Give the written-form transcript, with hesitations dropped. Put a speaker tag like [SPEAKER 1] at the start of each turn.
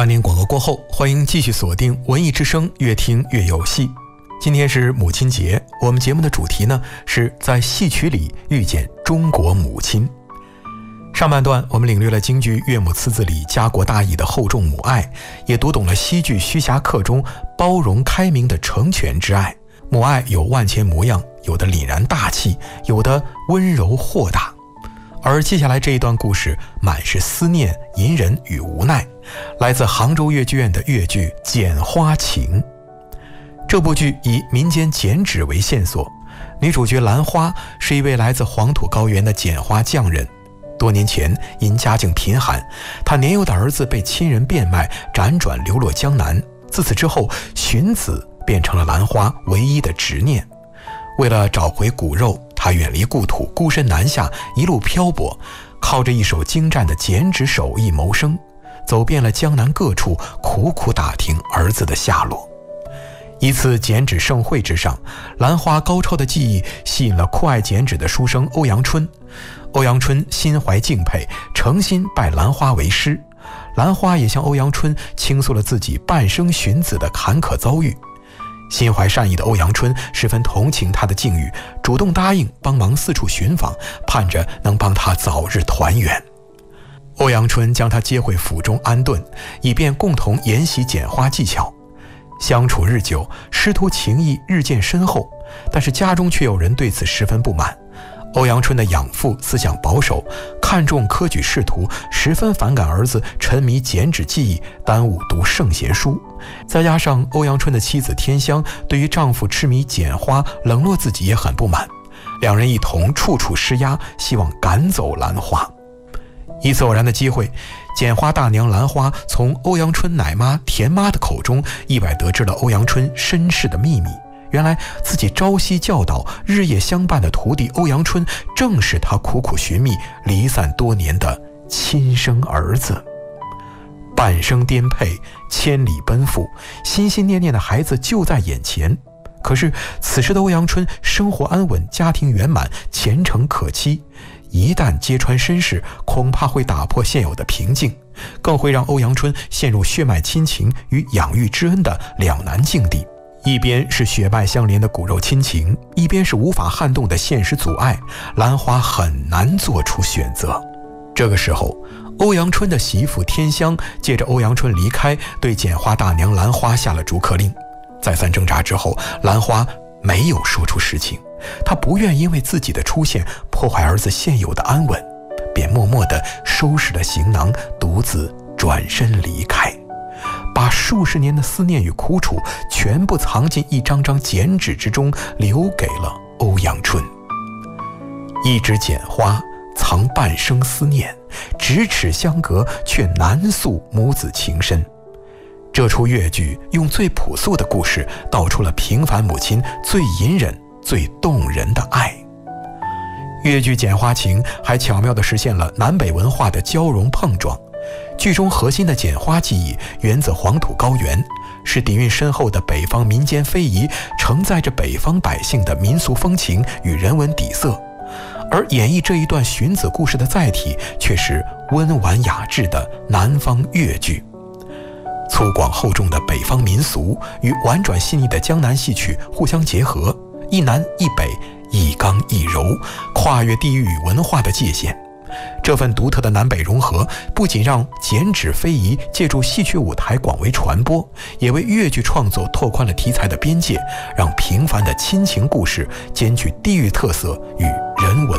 [SPEAKER 1] 8年广告过后，欢迎继续锁定文艺之声，越听越有戏。今天是母亲节，我们节目的主题呢是在戏曲里遇见中国母亲。上半段我们领略了京剧《岳母刺字》里家国大义的厚重母爱，也读懂了西剧《虚侠客》中包容开明的成全之爱。母爱有万千模样，有的凛然大气，有的温柔豁达。而接下来这一段故事满是思念、隐忍与无奈，来自杭州越剧院的越剧《剪花情》。这部剧以民间剪纸为线索，女主角兰花是一位来自黄土高原的剪花匠人。多年前因家境贫寒，她年幼的儿子被亲人变卖，辗转流落江南。自此之后，寻子变成了兰花唯一的执念。为了找回骨肉，他远离故土，孤身南下，一路漂泊，靠着一手精湛的剪纸手艺谋生，走遍了江南各处，苦苦打听儿子的下落。一次剪纸盛会之上，兰花高超的技艺吸引了酷爱剪纸的书生欧阳春。欧阳春心怀敬佩，诚心拜兰花为师。兰花也向欧阳春倾诉了自己半生寻子的坎坷遭遇。心怀善意的欧阳春十分同情他的境遇，主动答应帮忙四处寻访，盼着能帮他早日团圆。欧阳春将他接回府中安顿，以便共同研习剪花技巧。相处日久，师徒情谊日渐深厚，但是家中却有人对此十分不满。欧阳春的养父思想保守，看重科举仕途，十分反感儿子沉迷剪纸技艺，耽误读圣贤书。再加上欧阳春的妻子天香对于丈夫痴迷剪花冷落自己也很不满，两人一同处处施压，希望赶走兰花。一次偶然的机会，剪花大娘兰花从欧阳春奶妈田妈的口中意外得知了欧阳春身世的秘密。原来自己朝夕教导、日夜相伴的徒弟欧阳春，正是他苦苦寻觅、离散多年的亲生儿子。半生颠沛，千里奔赴，心心念念的孩子就在眼前。可是此时的欧阳春生活安稳，家庭圆满，前程可期。一旦揭穿身世，恐怕会打破现有的平静，更会让欧阳春陷入血脉亲情与养育之恩的两难境地。一边是血脉相连的骨肉亲情，一边是无法撼动的现实阻碍，兰花很难做出选择。这个时候，欧阳春的媳妇天香借着欧阳春离开，对剪花大娘兰花下了逐客令。再三挣扎之后，兰花没有说出实情，她不愿因为自己的出现破坏儿子现有的安稳，便默默地收拾了行囊，独自转身离开，把数十年的思念与苦楚全部藏进一张张剪纸之中，留给了欧阳春。一纸剪花藏半生思念，咫尺相隔，却难诉母子情深。这出越剧用最朴素的故事道出了平凡母亲最隐忍、最动人的爱。越剧《剪花情》还巧妙地实现了南北文化的交融碰撞。剧中核心的剪花技艺源自黄土高原，是底蕴深厚的北方民间非遗，承载着北方百姓的民俗风情与人文底色。而演绎这一段寻子故事的载体，却是温婉雅致的南方越剧。粗犷厚重的北方民俗与婉转细腻的江南戏曲互相结合，一南一北，一刚一柔，跨越地域与文化的界限。这份独特的南北融合，不仅让剪纸非遗借助戏曲舞台广为传播，也为越剧创作拓宽了题材的边界，让平凡的亲情故事兼具地域特色与人文